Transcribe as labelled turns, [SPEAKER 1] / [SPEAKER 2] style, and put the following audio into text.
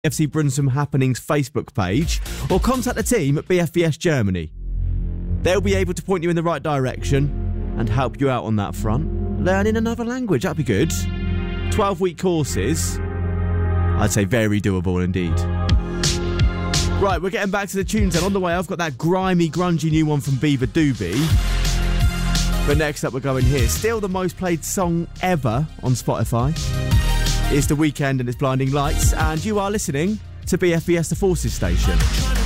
[SPEAKER 1] FC Brunsum Happenings Facebook page or contact the team at BFVS Germany. They'll be able to point you in the right direction and help you out on that front. Learning another language, that'd be good. 12-week courses. I'd say very doable indeed. Right, we're getting back to the tunes and on the way I've got that grimy, grungy new one from Beaver Doobie. But next up we're going here. Still the most played song ever on Spotify. It's The Weeknd and it's Blinding Lights and you are listening to BFVS The Forces Station.